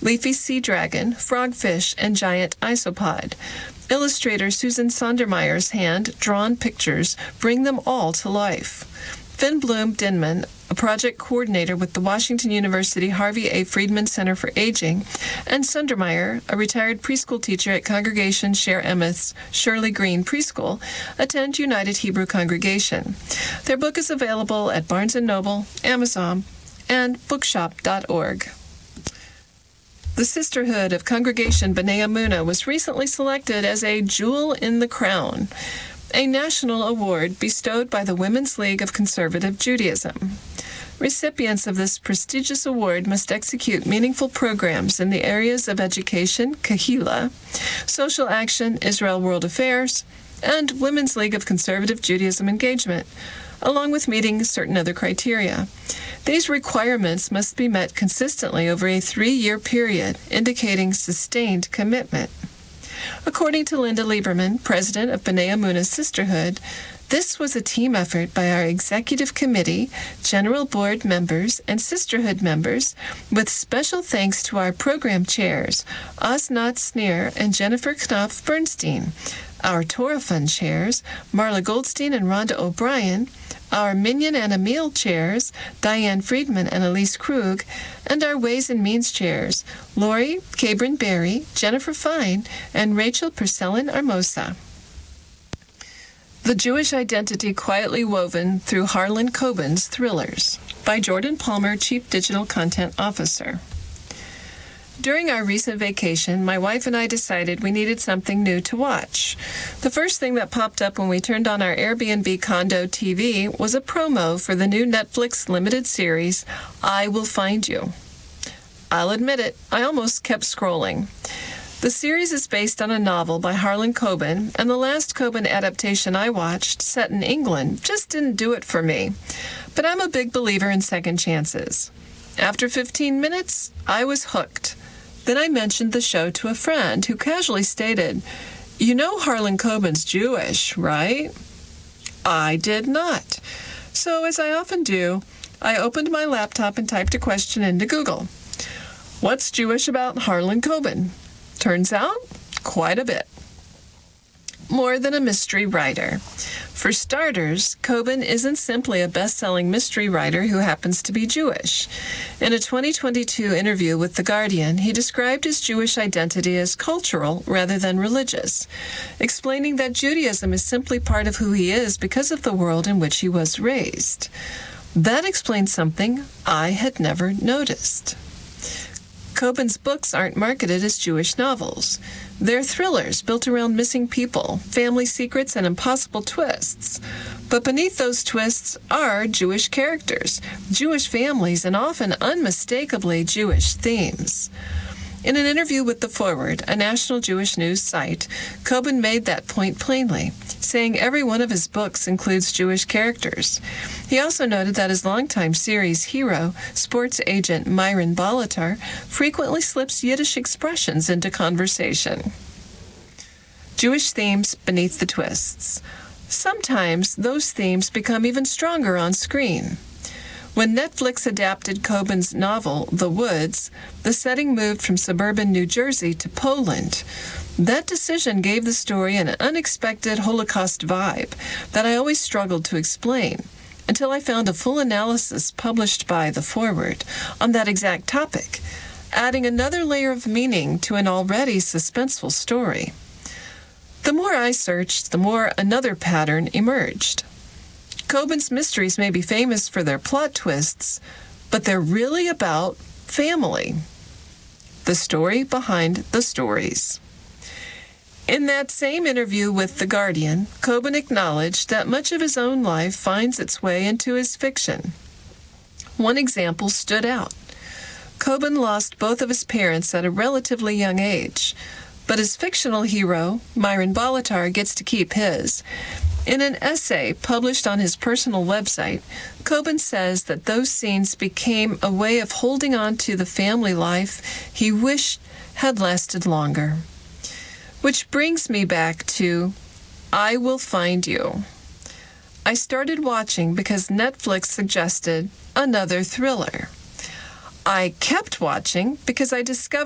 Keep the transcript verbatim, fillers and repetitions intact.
leafy sea dragon, frogfish, and giant isopod. Illustrator Susan Sondermeyer's hand-drawn pictures bring them all to life. Finn Bloom Dinman, a project coordinator with the Washington University Harvey A. Friedman Center for Aging, and Sondermeyer, a retired preschool teacher at Congregation Sher Emeth's Shirley Green Preschool, attend United Hebrew Congregation. Their book is available at Barnes and Noble, Amazon, and bookshop dot org. The Sisterhood of Congregation B'nai Emunah was recently selected as a Jewel in the Crown, a national award bestowed by the Women's League of Conservative Judaism. Recipients of this prestigious award must execute meaningful programs in the areas of education, kahila, social action, Israel World Affairs, and Women's League of Conservative Judaism engagement, along with meeting certain other criteria. These requirements must be met consistently over a three-year period, indicating sustained commitment. According to Linda Lieberman, president of B'nai Emunah Sisterhood, this was a team effort by our executive committee, general board members, and sisterhood members, with special thanks to our program chairs, Osnat Sneer and Jennifer Knopf Bernstein, our Torah Fund chairs, Marla Goldstein and Rhonda O'Brien, our Minyan and Emil chairs, Diane Friedman and Elise Krug, and our Ways and Means chairs, Lori Cabrin Berry, Jennifer Fine, and Rachel Purcellin Armosa. The Jewish Identity Quietly Woven Through Harlan Coben's Thrillers, by Jordan Palmer, Chief Digital Content Officer. During our recent vacation, my wife and I decided we needed something new to watch. The first thing that popped up when we turned on our Airbnb condo T V was a promo for the new Netflix limited series, I Will Find You. I'll admit it, I almost kept scrolling. The series is based on a novel by Harlan Coben, and the last Coben adaptation I watched, set in England, just didn't do it for me. But I'm a big believer in second chances. After fifteen minutes, I was hooked. Then I mentioned the show to a friend who casually stated, "You know Harlan Coben's Jewish, right?" I did not. So, as I often do, I opened my laptop and typed a question into Google. What's Jewish about Harlan Coben? Turns out, quite a bit. More than a mystery writer. For starters, Coben isn't simply a best-selling mystery writer who happens to be Jewish. In a twenty twenty-two interview with The Guardian, he described his Jewish identity as cultural rather than religious, explaining that Judaism is simply part of who he is because of the world in which he was raised. That explains something I had never noticed. Coben's books aren't marketed as Jewish novels. They're thrillers built around missing people, family secrets, and impossible twists. But beneath those twists are Jewish characters, Jewish families, and often unmistakably Jewish themes. In an interview with The Forward, a national Jewish news site, Coben made that point plainly, saying every one of his books includes Jewish characters. He also noted that his longtime series hero, sports agent Myron Bolitar, frequently slips Yiddish expressions into conversation. Jewish themes beneath the twists. Sometimes those themes become even stronger on screen. When Netflix adapted Coben's novel, The Woods, the setting moved from suburban New Jersey to Poland. That decision gave the story an unexpected Holocaust vibe that I always struggled to explain, until I found a full analysis published by The Forward on that exact topic, adding another layer of meaning to an already suspenseful story. The more I searched, the more another pattern emerged. Coben's mysteries may be famous for their plot twists, but they're really about family. The story behind the stories. In that same interview with The Guardian, Coben acknowledged that much of his own life finds its way into his fiction. One example stood out. Coben lost both of his parents at a relatively young age, but his fictional hero, Myron Bolitar, gets to keep his. In an essay published on his personal website, Coben says that those scenes became a way of holding on to the family life he wished had lasted longer. Which brings me back to I Will Find You. I started watching because Netflix suggested another thriller. I kept watching because I discovered